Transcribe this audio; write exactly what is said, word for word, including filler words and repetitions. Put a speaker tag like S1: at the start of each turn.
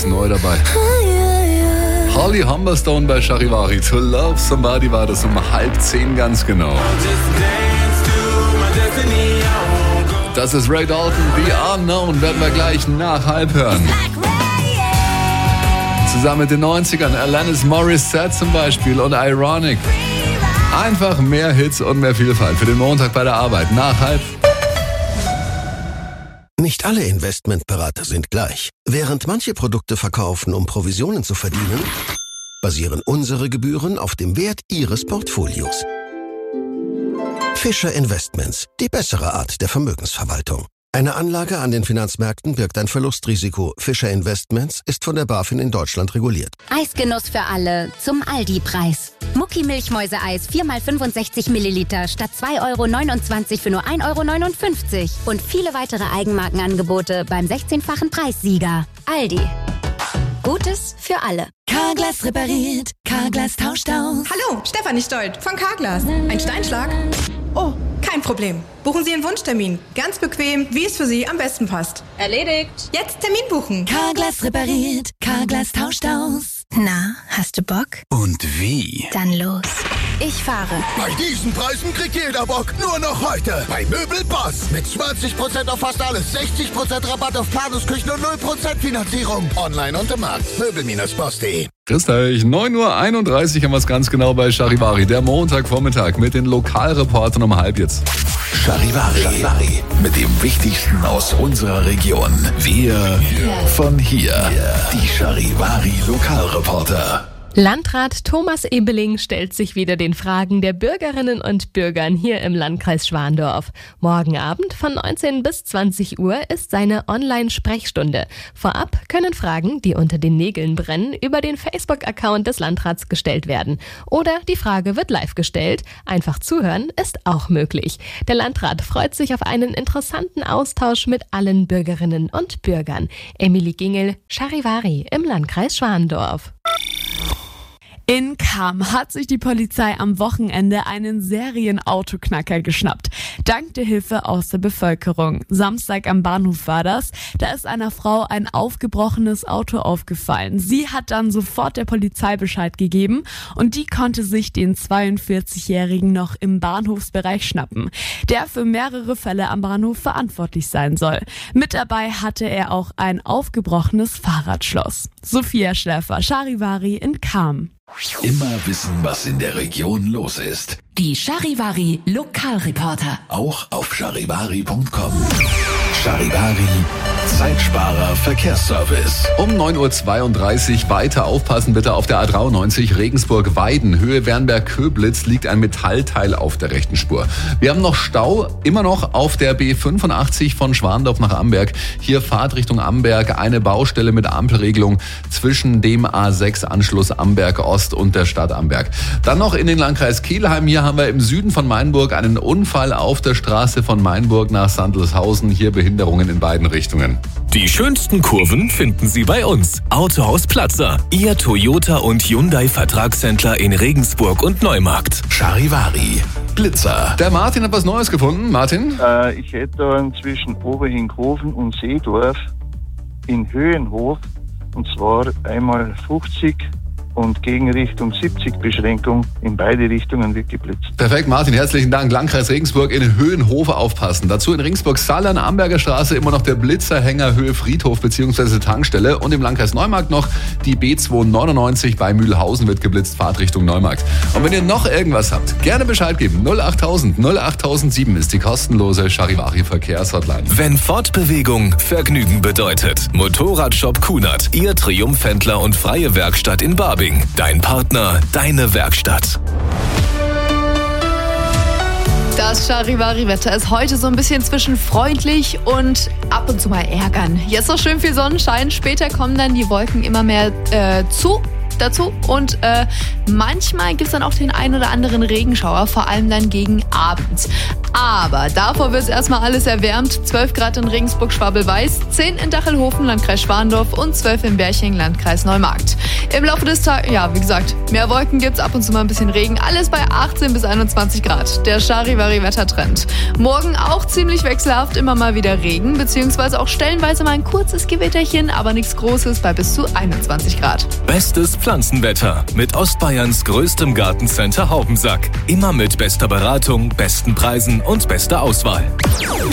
S1: ist neu dabei. Holly Humberstone bei Charivari. To Love Somebody war das um halb zehn ganz genau. Das ist Ray Dalton, The Unknown, werden wir gleich nach halb hören. Zusammen mit den neunzigern, Alanis Morissette zum Beispiel und Ironic. Einfach mehr Hits und mehr Vielfalt für den Montag bei der Arbeit. Nach halb.
S2: Nicht alle Investmentberater sind gleich. Während manche Produkte verkaufen, um Provisionen zu verdienen, basieren unsere Gebühren auf dem Wert Ihres Portfolios. Fischer Investments, die bessere Art der Vermögensverwaltung. Eine Anlage an den Finanzmärkten birgt ein Verlustrisiko. Fischer Investments ist von der BaFin in Deutschland reguliert.
S3: Eisgenuss für alle zum Aldi-Preis. Mucki Milchmäuse-Eis vier mal fünfundsechzig Milliliter statt zwei Euro neunundzwanzig für nur ein Euro neunundfünfzig. Und viele weitere Eigenmarkenangebote beim sechzehnfachen Preissieger. Aldi. Gutes für alle.
S4: Carglass repariert, Carglass tauscht aus.
S5: Hallo, Stefanie Stolt von Carglass. Ein Steinschlag? Oh, kein Problem. Buchen Sie Ihren Wunschtermin. Ganz bequem, wie es für Sie am besten passt.
S6: Erledigt.
S5: Jetzt Termin buchen.
S4: Carglass repariert, Carglass tauscht aus.
S3: Na, hast du Bock?
S7: Und wie?
S3: Dann los. Ich fahre.
S8: Bei diesen Preisen kriegt jeder Bock. Nur noch heute. Bei Möbelboss. Mit zwanzig Prozent auf fast alles. sechzig Prozent Rabatt auf Planungsküchen und null Prozent Finanzierung. Online und im Markt. Möbel Boss punkt de.
S1: Grüßt euch, neun Uhr einunddreißig haben wir es ganz genau bei Charivari. Der Montagvormittag mit den Lokalreportern um halb jetzt.
S7: Charivari. Charivari. Mit dem Wichtigsten aus unserer Region. Wir von hier. Die Charivari Lokalreporter.
S9: Landrat Thomas Ebeling stellt sich wieder den Fragen der Bürgerinnen und Bürgern hier im Landkreis Schwandorf. Morgen Abend von neunzehn bis zwanzig Uhr ist seine Online-Sprechstunde. Vorab können Fragen, die unter den Nägeln brennen, über den Facebook-Account des Landrats gestellt werden. Oder die Frage wird live gestellt. Einfach zuhören ist auch möglich. Der Landrat freut sich auf einen interessanten Austausch mit allen Bürgerinnen und Bürgern. Emily Gingel, Charivari im Landkreis Schwandorf.
S10: In Cham hat sich die Polizei am Wochenende einen Serienautoknacker geschnappt. Dank der Hilfe aus der Bevölkerung. Samstag am Bahnhof war das. Da ist einer Frau ein aufgebrochenes Auto aufgefallen. Sie hat dann sofort der Polizei Bescheid gegeben und die konnte sich den zweiundvierzigjährigen noch im Bahnhofsbereich schnappen, der für mehrere Fälle am Bahnhof verantwortlich sein soll. Mit dabei hatte er auch ein aufgebrochenes Fahrradschloss. Sophia Schläfer, Charivari in Cham.
S7: Immer wissen, was in der Region los ist.
S4: Die Charivari Lokalreporter.
S7: Auch auf charivari punkt com. Charivari, Zeitsparer Verkehrsservice.
S1: Um neun Uhr zweiunddreißig weiter aufpassen bitte auf der A dreiundneunzig Regensburg-Weiden. Höhe Wernberg-Köblitz liegt ein Metallteil auf der rechten Spur. Wir haben noch Stau, immer noch auf der B fünfundachtzig von Schwandorf nach Amberg. Hier Fahrt Richtung Amberg, eine Baustelle mit Ampelregelung zwischen dem A sechs Anschluss Amberg Ost und der Stadt Amberg. Dann noch in den Landkreis Kelheim. Hier haben wir im Süden von Mainburg einen Unfall auf der Straße von Mainburg nach Sandleshausen. Hier Behinderungen in beiden Richtungen.
S11: Die schönsten Kurven finden Sie bei uns. Autohaus Platzer, Ihr Toyota und Hyundai Vertragshändler in Regensburg und Neumarkt.
S7: Charivari, Blitzer.
S1: Der Martin hat was Neues gefunden. Martin?
S12: Äh, ich hätte da zwischen Oberhinkhofen und Seedorf in Höhenhof, und zwar einmal fünfzig und Gegenrichtung siebzig Beschränkung. In beide Richtungen wird geblitzt.
S1: Perfekt, Martin, herzlichen Dank. Landkreis Regensburg in Höhenhof aufpassen. Dazu in Regensburg-Sallern, Amberger Straße immer noch der Blitzerhänger Höhe Friedhof bzw. Tankstelle. Und im Landkreis Neumarkt noch die B zweihundertneunundneunzig bei Mühlhausen wird geblitzt, Fahrtrichtung Neumarkt. Und wenn ihr noch irgendwas habt, gerne Bescheid geben. null achttausend null achttausendsieben ist die kostenlose Charivari Verkehrshotline.
S11: Wenn Fortbewegung Vergnügen bedeutet. Motorradshop Kunert, Ihr Triumphhändler und freie Werkstatt in Barbing. Dein Partner, deine Werkstatt.
S6: Das Charivari-Wetter ist heute so ein bisschen zwischen freundlich und ab und zu mal ärgern. Jetzt noch schön viel Sonnenschein, später kommen dann die Wolken immer mehr äh, zu dazu. Und äh, manchmal gibt es dann auch den ein oder anderen Regenschauer, vor allem dann gegen Abend. Aber davor wird es erstmal alles erwärmt. zwölf Grad in Regensburg, Schwabel-Weiß, zehn in Dachelhofen, Landkreis Schwandorf und zwölf in Berching, Landkreis Neumarkt. Im Laufe des Tages, ja, wie gesagt, mehr Wolken gibt's, ab und zu mal ein bisschen Regen. Alles bei achtzehn bis einundzwanzig Grad. Der Charivari-Wettertrend. Morgen auch ziemlich wechselhaft, immer mal wieder Regen, beziehungsweise auch stellenweise mal ein kurzes Gewitterchen, aber nichts Großes bei bis zu einundzwanzig Grad.
S11: Bestes Pflanzenwetter mit Ostbayerns größtem Gartencenter Haubensack. Immer mit bester Beratung, besten Preisen und bester Auswahl.